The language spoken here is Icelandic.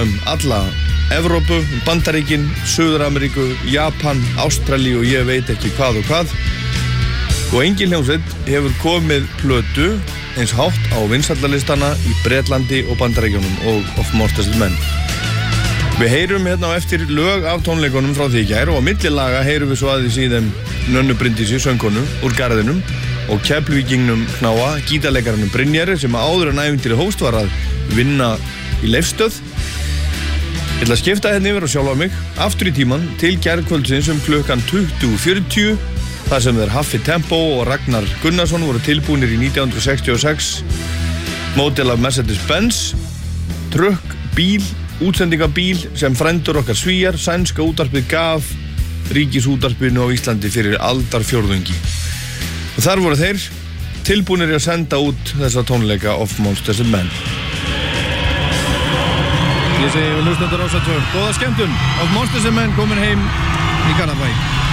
alla Evrópu, Bandaríkin, Suður-Ameríku, Japan, Ástralíu og ég veit ekki hvað og hvað. Og engin hljómsveit hefur komið plötu eins hátt á vinsældarlistana í Bretlandi og Bandaríkjunum og Of Monsters and Men. Við heyrum hérna á eftir lög af tónleikunum frá því í gær og á milli laga heyrum við svo aðeins í þeim Nönnu Bryndísi, söngkonu, úr Garðinum og Keflvíkingnum Knáa, gítarleikaranum Brynjari sem áður en ævintýrið hófst var að vinna í Leifsstöð. Ég ætla að skipta hérna yfir og sjálfa mig aftur í tíman til gærkvöldsins klukkan 20:40 þar sem þeir Haffi Tempo og Ragnar Gunnarsson voru tilbúnir í 1966 módel af Mercedes-Benz trukk, bíl, útsendingabíl sem frændur okkar Svíar, sænska útvarpið gaf ríkisútvarpinu á Íslandi fyrir aldarfjórðungi. Og þar voru þeir tilbúnir að senda út þessa tónleika Of Monsters and Men. Ég segi við hlustendur Rás 2, góða skemmtun. Of Monsters and Men komin heim í Garðabæ.